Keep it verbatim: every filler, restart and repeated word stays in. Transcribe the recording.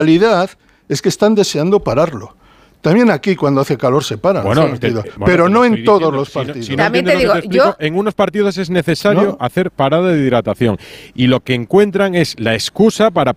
realidad es que están deseando pararlo. También aquí, cuando hace calor, se paran. Bueno, los te, partidos, bueno, pero te no en diciendo, todos los si no, partidos. si no También te digo, te explico, yo... en unos partidos es necesario ¿No? hacer parada de hidratación y lo que encuentran es la excusa para